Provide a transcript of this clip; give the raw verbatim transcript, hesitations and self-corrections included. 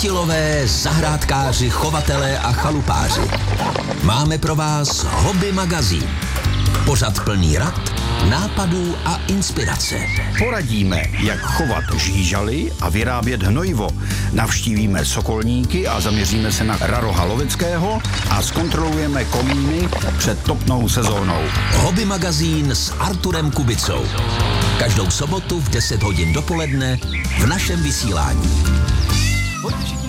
Chytilové, zahrádkáři, chovatelé a chalupáři. Máme pro vás Hobby magazín. Pořad plný rad, nápadů a inspirace. Poradíme, jak chovat žížaly a vyrábět hnojivo. Navštívíme sokolníky a zaměříme se na Raroha Loveckého a zkontrolujeme komíny před topnou sezónou. Hobby magazín s Arturem Kubicou. Každou sobotu v deset hodin dopoledne v našem vysílání. Pojďte všichni